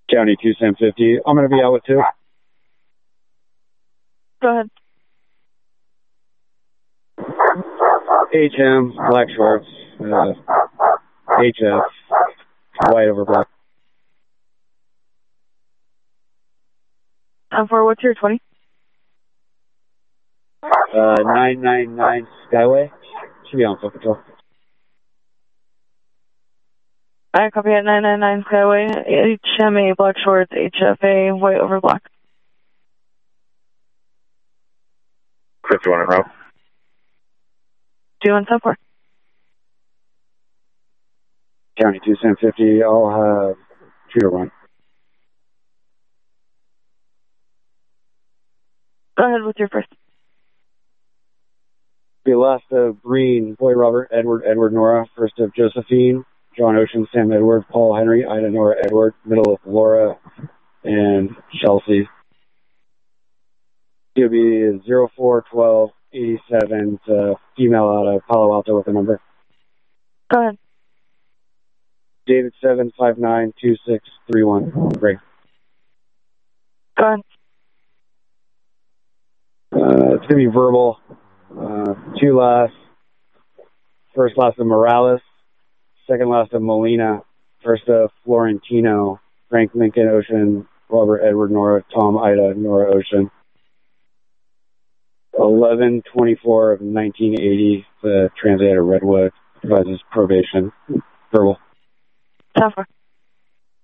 County 2 Sam 50. I'm going to be out with 2. Go ahead. HM, black shorts, HF, white over black. 10-4, what's your 20? 999 Skyway. Should be on foot patrol. I copy at 999 Skyway, HMA, black shorts, HFA, white over black. 51 in row. 2174. County 2 Sam 50. I'll have shooter 1. Go ahead with your first. Be last of Breen, Boy Robert, Edward Nora. First of Josephine, John Ocean, Sam Edward, Paul Henry, Ida Nora Edward. Middle of Laura and Chelsea. It'll be 041287. Female out of Palo Alto with a number. Go ahead. David 7592631. Great. Go ahead. It's going to be verbal. 2 last. First last of Morales. Second last of Molina. First of Florentino. Frank Lincoln Ocean. Robert Edward Nora. Tom Ida Nora Ocean. 11/24 of 1980. The translator Redwood advises probation. Verbal. 10-4.